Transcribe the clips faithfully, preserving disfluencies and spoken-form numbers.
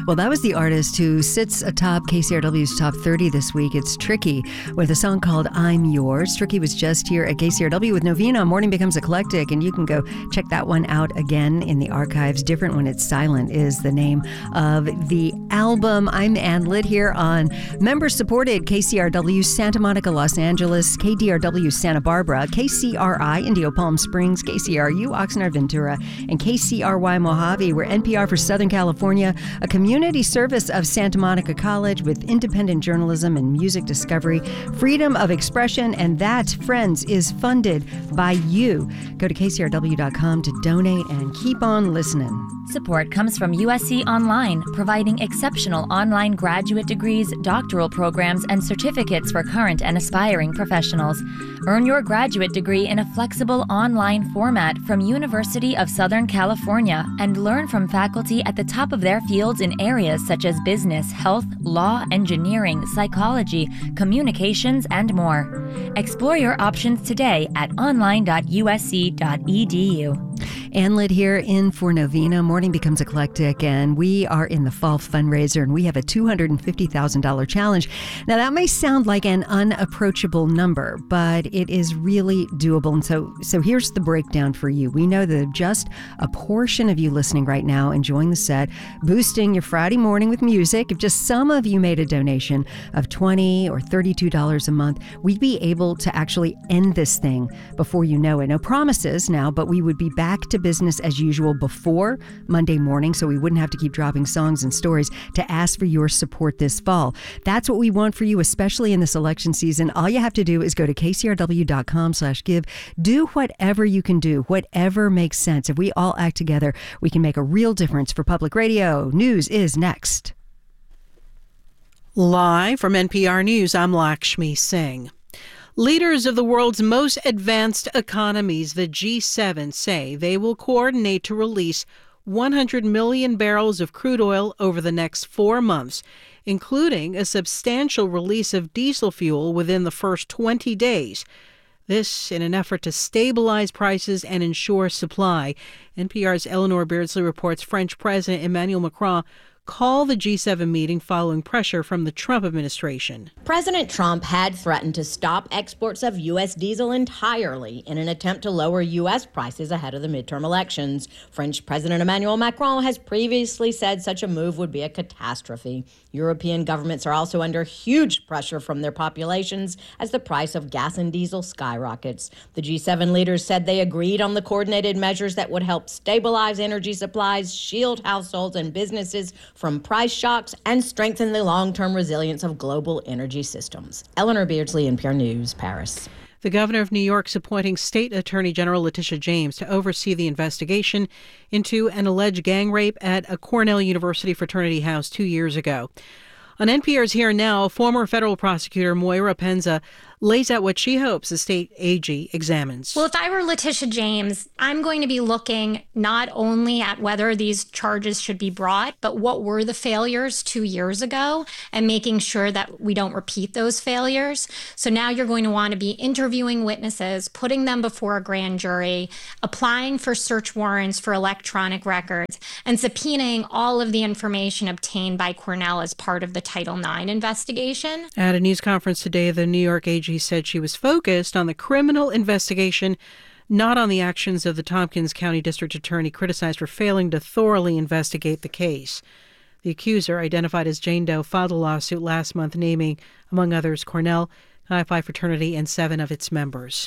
Well, that was the artist who sits atop K C R W's Top thirty this week. It's Tricky with a song called I'm Yours. Tricky was just here at K C R W with Novena. Morning Becomes Eclectic, and you can go check that one out again in the archives. Different When It's Silent is the name of the album. I'm Ann Litt here on member-supported K C R W Santa Monica, Los Angeles, K D R W Santa Barbara, K C R I Indio Palm Springs, K C R U Oxnard Ventura, and K C R Y Mojave. We're N P R for Southern California, a community service of Santa Monica College with independent journalism and music discovery, freedom of expression, and that, friends, is funded by you. Go to K C R W dot com to donate and keep on listening. Support comes from U S C Online, providing exceptional online graduate degrees, doctoral programs, and certificates for current and aspiring professionals. Earn your graduate degree in a flexible online format from University of Southern California and learn from faculty at the top of their fields in areas such as business, health, law, engineering, psychology, communications, and more. Explore your options today at online dot U S C dot E D U. Ann Litt here in for Novena. Morning Becomes Eclectic, and we are in the fall fundraiser, and we have a two hundred fifty thousand dollars challenge. Now, that may sound like an unapproachable number, but it is really doable. And so, so here's the breakdown for you. We know that just a portion of you listening right now enjoying the set, boosting your Friday morning with music. If just some of you made a donation of twenty dollars or thirty-two dollars a month, we'd be able to actually end this thing before you know it. No promises now, but we would be back to business as usual before Monday morning, so we wouldn't have to keep dropping songs and stories to ask for your support this fall. That's what we want for you, especially in this election season. All you have to do is go to K C R W dot com slash give. Do whatever you can do, whatever makes sense. If we all act together, we can make a real difference for public radio. News is next. Live from N P R News, I'm Lakshmi Singh. Leaders of the world's most advanced economies, the G seven, say they will coordinate to release one hundred million barrels of crude oil over the next four months, including a substantial release of diesel fuel within the first twenty days. This in an effort to stabilize prices and ensure supply. N P R's Eleanor Beardsley reports French President Emmanuel Macron call the G seven meeting following pressure from the Trump administration. President Trump had threatened to stop exports of U S diesel entirely in an attempt to lower U S prices ahead of the midterm elections. French President Emmanuel Macron has previously said such a move would be a catastrophe. European governments are also under huge pressure from their populations as the price of gas and diesel skyrockets. The G seven leaders said they agreed on the coordinated measures that would help stabilize energy supplies, shield households and businesses from price shocks, and strengthen the long-term resilience of global energy systems. Eleanor Beardsley, N P R News, Paris. The governor of New York's appointing State Attorney General Letitia James to oversee the investigation into an alleged gang rape at a Cornell University fraternity house two years ago. On N P R's Here and Now, former federal prosecutor Moira Penza lays out what she hopes the state A G examines. Well, if I were Letitia James, I'm going to be looking not only at whether these charges should be brought, but what were the failures two years ago and making sure that we don't repeat those failures. So now you're going to want to be interviewing witnesses, putting them before a grand jury, applying for search warrants for electronic records, and subpoenaing all of the information obtained by Cornell as part of the Title nine investigation. At a news conference today, the New York A G said she was focused on the criminal investigation, not on the actions of the Tompkins County District Attorney criticized for failing to thoroughly investigate the case. The accuser, identified as Jane Doe, filed a lawsuit last month naming, among others, Cornell, Chi Phi fraternity, and seven of its members.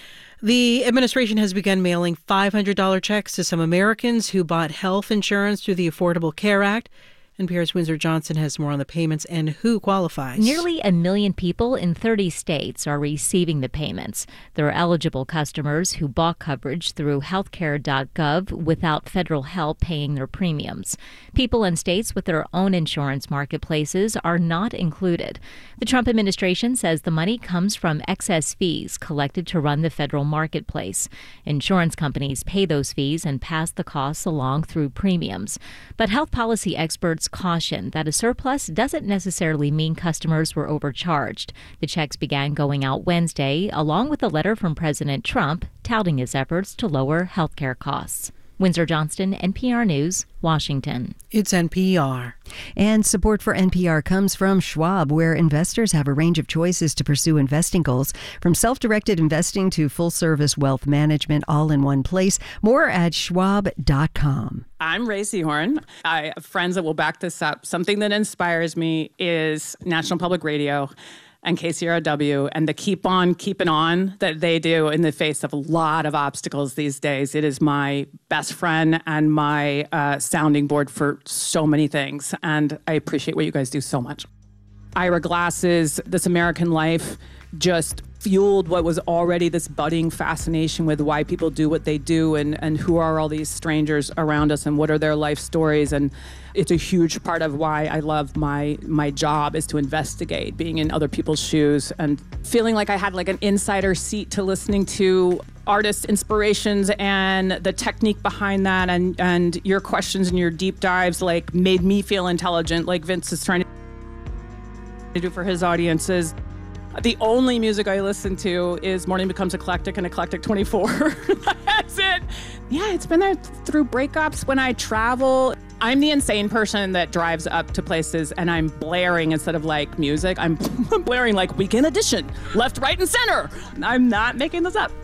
The administration has begun mailing five hundred dollars checks to some Americans who bought health insurance through the Affordable Care Act. N P R's Windsor Johnson has more on the payments and who qualifies. Nearly a million people in thirty states are receiving the payments. They're eligible customers who bought coverage through healthcare dot gov without federal help paying their premiums. People in states with their own insurance marketplaces are not included. The Trump administration says the money comes from excess fees collected to run the federal marketplace. Insurance companies pay those fees and pass the costs along through premiums. But health policy experts caution that a surplus doesn't necessarily mean customers were overcharged. The checks began going out Wednesday, along with a letter from President Trump touting his efforts to lower health care costs. Windsor Johnston, N P R News, Washington. It's N P R. And support for N P R comes from Schwab, where investors have a range of choices to pursue investing goals, from self-directed investing to full-service wealth management, all in one place. More at schwab dot com. I'm Ray Seahorn. I have friends that will back this up. Something that inspires me is National Public Radio and K C R W and the keep on keeping on that they do in the face of a lot of obstacles these days. It is my best friend and my uh, sounding board for so many things. And I appreciate what you guys do so much. Ira Glass's This American Life just fueled what was already this budding fascination with why people do what they do and, and who are all these strangers around us and what are their life stories. And it's a huge part of why I love my my job is to investigate, being in other people's shoes and feeling like I had like an insider seat to listening to artists' inspirations and the technique behind that, and, and your questions and your deep dives like made me feel intelligent, like Vince is trying to do for his audiences. The only music I listen to is Morning Becomes Eclectic and Eclectic twenty-four. That's it. Yeah, it's been there through breakups when I travel. I'm the insane person that drives up to places and I'm blaring instead of like music. I'm blaring like Weekend Edition, left, right, and center. I'm not making this up.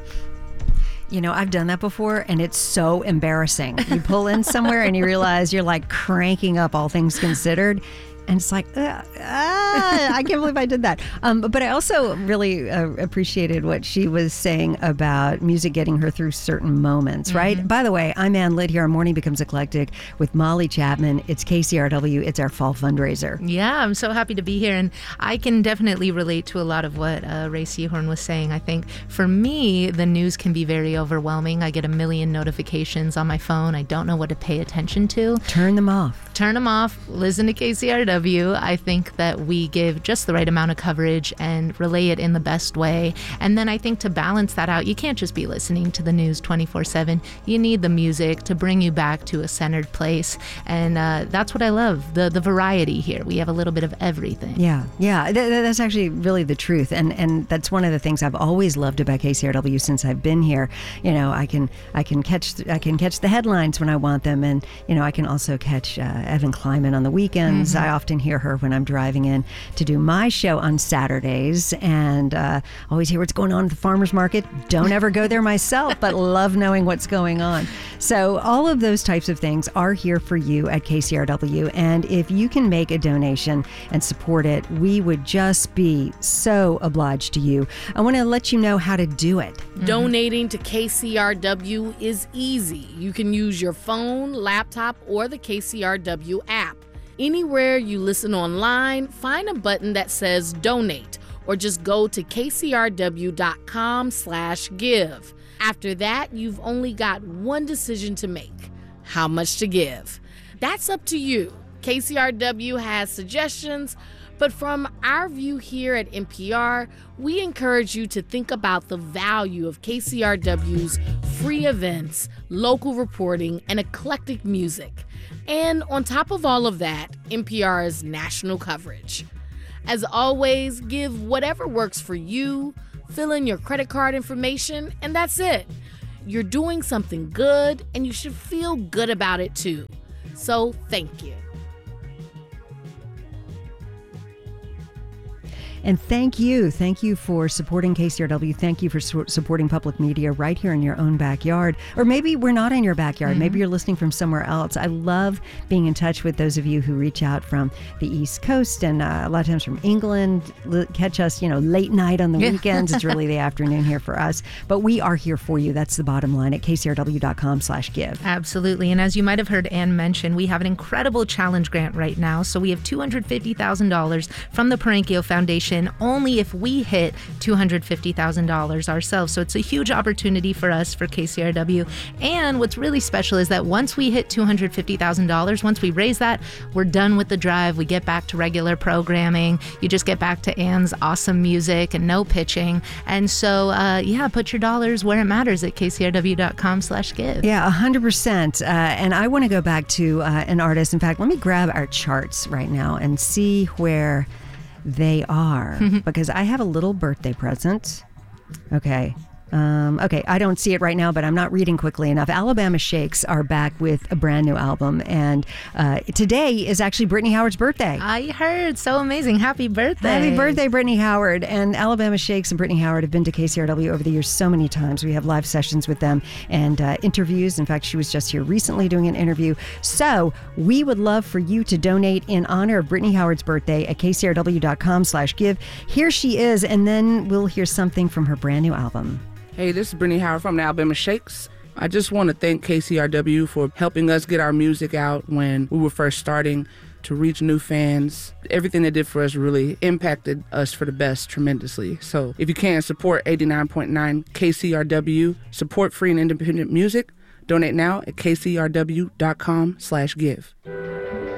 You know, I've done that before, and it's so embarrassing. You pull in somewhere and you realize you're like cranking up All Things Considered. And it's like, uh, ah, I can't believe I did that. Um, but I also really uh, appreciated what she was saying about music getting her through certain moments, mm-hmm. right? By the way, I'm Ann Litt here on Morning Becomes Eclectic with Molly Chapman. It's K C R W. It's our fall fundraiser. Yeah, I'm so happy to be here. And I can definitely relate to a lot of what uh, Ray Seahorn was saying. I think for me, the news can be very overwhelming. I get a million notifications on my phone. I don't know what to pay attention to. Turn them off. Turn them off. Listen to K C R W. I think that we give just the right amount of coverage and relay it in the best way. And then I think to balance that out, you can't just be listening to the news twenty-four seven. You need the music to bring you back to a centered place. And uh, that's what I love, the the variety here. We have a little bit of everything. Yeah, yeah. Th- that's actually really the truth. And and that's one of the things I've always loved about K C R W since I've been here. You know, I can I can catch I can catch the headlines when I want them. And, you know, I can also catch uh, Evan Kleiman on the weekends. Mm-hmm. I often hear her when I'm driving in to do my show on Saturdays, and uh, always hear what's going on at the farmer's market. Don't ever go there myself, but love knowing what's going on. So all of those types of things are here for you at K C R W, and if you can make a donation and support it, we would just be so obliged to you. I want to let you know how to do it. Mm-hmm. Donating to K C R W is easy. You can use your phone, laptop, or the K C R W app. Anywhere you listen online, find a button that says donate, or just go to kcrw.com slash give. After that, you've only got one decision to make: how much to give. That's up to you. K C R W has suggestions, but from our view here at N P R, we encourage you to think about the value of K C R W's free events, local reporting, and eclectic music. And on top of all of that, N P R's national coverage. As always, give whatever works for you, fill in your credit card information, and that's it. You're doing something good, and you should feel good about it too. So thank you. And thank you. Thank you for supporting K C R W. Thank you for su- supporting public media right here in your own backyard. Or maybe we're not in your backyard. Mm-hmm. Maybe you're listening from somewhere else. I love being in touch with those of you who reach out from the East Coast and uh, a lot of times from England. L- catch us, you know, late night on the yeah. weekends. It's really the afternoon here for us. But we are here for you. That's the bottom line at kcrw.com slash give. Absolutely. And as you might have heard Ann mention, we have an incredible challenge grant right now. So we have two hundred fifty thousand dollars from the Parenkio Foundation only if we hit two hundred fifty thousand dollars ourselves. So it's a huge opportunity for us, for K C R W. And what's really special is that once we hit two hundred fifty thousand dollars, once we raise that, we're done with the drive. We get back to regular programming. You just get back to Ann's awesome music and no pitching. And so, uh, yeah, put your dollars where it matters at kcrw.com slash give. Yeah, one hundred percent. Uh, and I want to go back to uh, an artist. In fact, let me grab our charts right now and see where they are, because I have a little birthday present. Okay. Um, okay, I don't see it right now, but I'm not reading quickly enough. Alabama Shakes are back with a brand new album, and uh, today is actually Brittany Howard's birthday. I heard. So amazing. Happy birthday. Happy birthday, Brittany Howard. And Alabama Shakes and Brittany Howard have been to K C R W over the years so many times. We have live sessions with them and uh, interviews. In fact, she was just here recently doing an interview. So we would love for you to donate in honor of Brittany Howard's birthday at kcrw.com slash give. Here she is, and then we'll hear something from her brand new album. Hey, this is Brittany Howard from the Alabama Shakes. I just want to thank K C R W for helping us get our music out when we were first starting, to reach new fans. Everything they did for us really impacted us for the best tremendously. So if you can, support eighty-nine point nine K C R W, support free and independent music. Donate now at kcrw.com slash give.